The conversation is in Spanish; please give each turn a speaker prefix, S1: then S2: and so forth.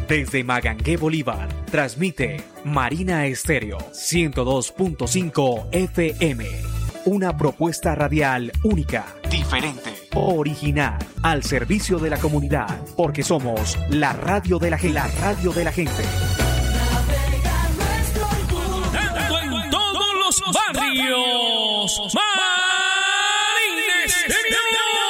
S1: Desde Magangué, Bolívar, transmite Marina Estéreo 102.5 FM. Una propuesta radial única, diferente, original, al servicio de la comunidad, porque somos la radio de la gente. La radio de la gente.
S2: En todos los barrios.